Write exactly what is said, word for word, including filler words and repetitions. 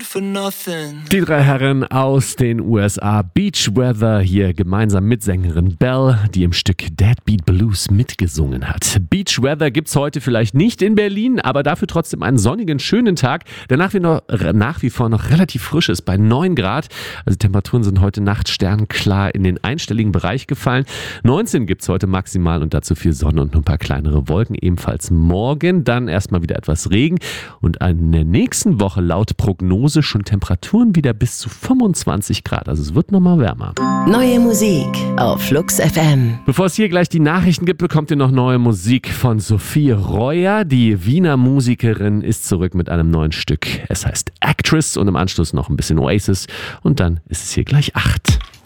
for nothing. Die drei Herren aus den U S A, Beach Weather, hier gemeinsam mit Sängerin Belle, die im Stück Deadbeat Blues mitgesungen hat. Beach Weather gibt's heute vielleicht nicht in Berlin, aber dafür trotzdem einen sonnigen, schönen Tag, der nach wie, noch, nach wie vor noch relativ frisch ist, bei neun Grad. Also die Temperaturen sind heute Nacht sternklar in den einstelligen Bereich gefallen. neunzehn gibt's heute maximal und dazu viel Sonne und ein paar kleinere Wolken. Ebenfalls morgen, dann erstmal wieder etwas Regen und in der nächsten Woche laut Prognose schon Temperaturen wieder bis zu fünfundzwanzig Grad. Also es wird nochmal wärmer. Neue Musik auf Flux F M. Bevor es hier gleich die Nachrichten gibt, bekommt ihr noch neue Musik von Sophie Reuer. Die Wiener Musikerin ist zurück mit einem neuen Stück. Es heißt Actress und im Anschluss noch ein bisschen Oasis und dann ist es hier gleich acht.